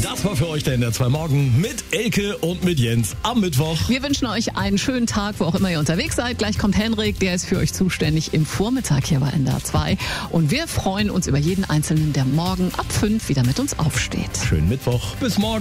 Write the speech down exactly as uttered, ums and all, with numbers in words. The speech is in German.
Das war für euch der N D R zwei Morgen mit Elke und mit Jens am Mittwoch. Wir wünschen euch einen schönen Tag, wo auch immer ihr unterwegs seid. Gleich kommt Henrik, der ist für euch zuständig im Vormittag hier bei N D R zwei. Und wir freuen uns über jeden Einzelnen, der morgen ab fünf wieder mit uns aufsteht. Schönen Mittwoch. Bis morgen.